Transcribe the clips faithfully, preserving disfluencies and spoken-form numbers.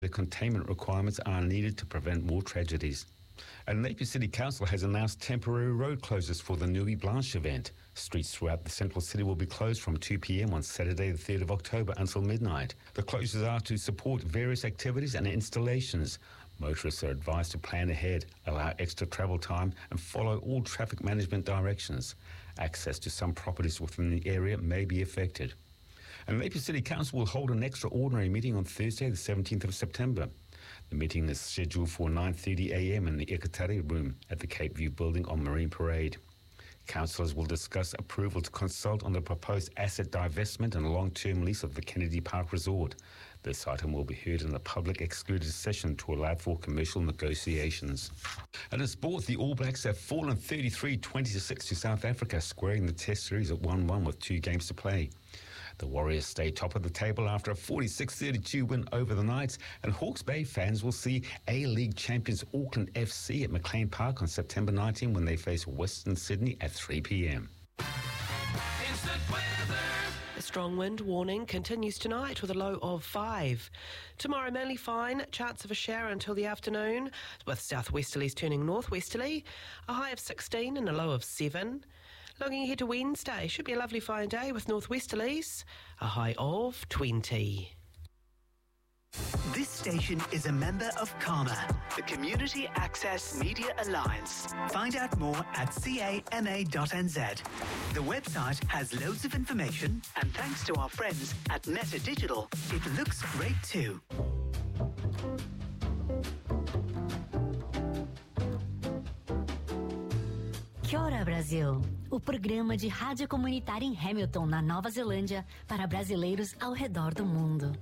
The containment requirements are needed to prevent more tragedies. And Napier City Council has announced temporary road closures for the Nuit Blanche event. Streets throughout the central city will be closed from two p.m. on Saturday the third of October until midnight. The closures are to support various activities and installations. Motorists are advised to plan ahead, allow extra travel time and follow all traffic management directions. Access to some properties within the area may be affected. And Napier City Council will hold an extraordinary meeting on Thursday the seventeenth of September. The meeting is scheduled for nine thirty a.m. in the Ekatari Room at the Cape View Building on Marine Parade. Councillors will discuss approval to consult on the proposed asset divestment and long-term lease of the Kennedy Park Resort. This item will be heard in a public excluded session to allow for commercial negotiations. And in sport, the All Blacks have fallen thirty-three twenty-six to South Africa, squaring the Test series at one one with two games to play. The Warriors stay top of the table after a forty-six thirty-two win over the Knights, and Hawke's Bay fans will see A-League champions Auckland F C at McLean Park on September nineteenth when they face Western Sydney at three p.m. A strong wind warning continues tonight with a low of five. Tomorrow mainly fine, chance of a shower until the afternoon, with southwesterlies turning northwesterly, a high of sixteen and a low of seven. Looking ahead to Wednesday, should be a lovely fine day with northwesterlies, a high of twenty. This station is a member of CAMA, the Community Access Media Alliance. Find out more at c a m a dot n z. The website has loads of information, and thanks to our friends at Meta Digital, it looks great too. Kia ora, Brasil! O programa de rádio comunitária em Hamilton, na Nova Zelândia, para brasileiros ao redor do mundo.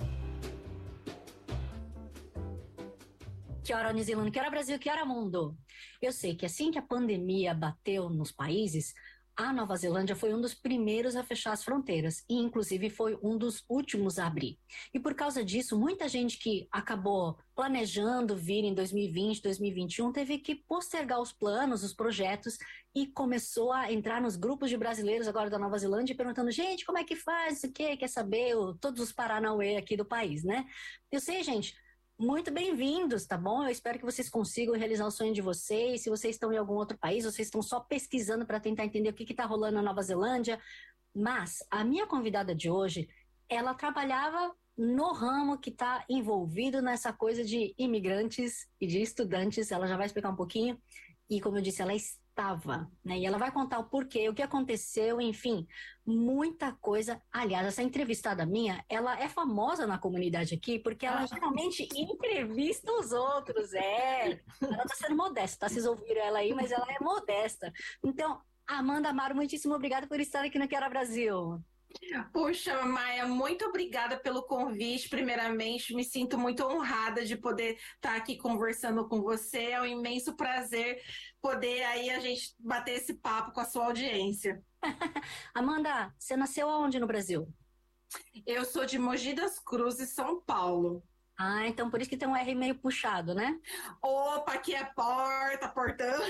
Kia ora, New Zealand, kia ora, Brasil, kia ora, mundo! Eu sei que assim que a pandemia bateu nos países, a Nova Zelândia foi um dos primeiros a fechar as fronteiras e, inclusive, foi um dos últimos a abrir. E por causa disso, muita gente que acabou planejando vir em dois mil e vinte, dois mil e vinte e um, teve que postergar os planos, os projetos, e começou a entrar nos grupos de brasileiros agora da Nova Zelândia perguntando, gente, como é que faz, o que, quer saber, o, todos os paranauê aqui do país, né? Eu sei, gente, muito bem-vindos, tá bom? Eu espero que vocês consigam realizar o sonho de vocês. Se vocês estão em algum outro país, vocês estão só pesquisando para tentar entender o que está rolando na Nova Zelândia. Mas a minha convidada de hoje, ela trabalhava no ramo que está envolvido nessa coisa de imigrantes e de estudantes. Ela já vai explicar um pouquinho. E como eu disse, ela estava, né? E ela vai contar o porquê, o que aconteceu, enfim, muita coisa. Aliás, essa entrevistada minha, ela é famosa na comunidade aqui, porque ela geralmente entrevista os outros, é. Ela tá sendo modesta, tá? Vocês ouviram ela aí, mas ela é modesta. Então, Amanda Amaro, muitíssimo obrigada por estar aqui no Que Hora Brasil. Puxa, Maia, muito obrigada pelo convite. Primeiramente, me sinto muito honrada de poder estar aqui conversando com você. É um imenso prazer poder aí a gente bater esse papo com a sua audiência. Amanda, você nasceu aonde no Brasil? Eu sou de Mogi das Cruzes, São Paulo. Ah, então por isso que tem um R meio puxado, né? Opa, aqui é porta, portão.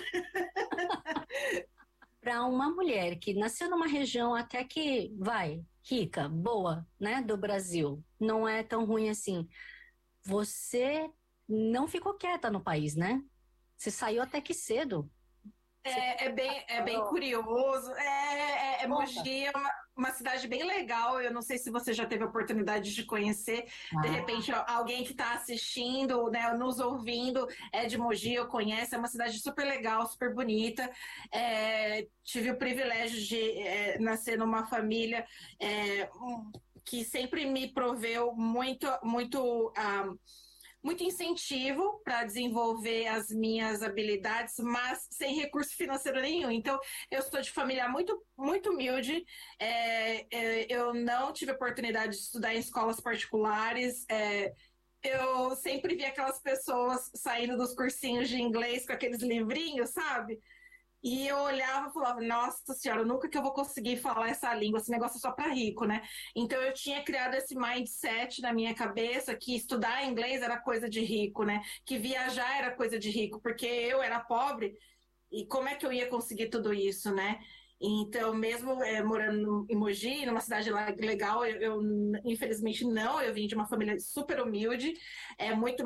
Para uma mulher que nasceu numa região até que, vai, rica, boa, né, do Brasil, não é tão ruim assim. Você não ficou quieta no país, né? Você saiu até que cedo. É, é, bem, é bem curioso. É, é, é Mogi é uma, uma cidade bem legal. Eu não sei se você já teve a oportunidade de conhecer. Ah. De repente, alguém que está assistindo, né, nos ouvindo, é de Mogi, eu conheço. É uma cidade super legal, super bonita. É, tive o privilégio de é, nascer numa família é, um, que sempre me proveu muito, muito um, muito incentivo para desenvolver as minhas habilidades, mas sem recurso financeiro nenhum. Então, eu sou de família muito, muito humilde. É, é, eu não tive oportunidade de estudar em escolas particulares. É, eu sempre vi aquelas pessoas saindo dos cursinhos de inglês com aqueles livrinhos, sabe? E eu olhava e falava, nossa senhora, nunca que eu vou conseguir falar essa língua, esse negócio é só para rico, né? Então eu tinha criado esse mindset na minha cabeça que estudar inglês era coisa de rico, né? Que viajar era coisa de rico, porque eu era pobre e como é que eu ia conseguir tudo isso, né? Então, mesmo é, morando em Mogi, numa cidade legal, eu, eu infelizmente não, eu vim de uma família super humilde, é muito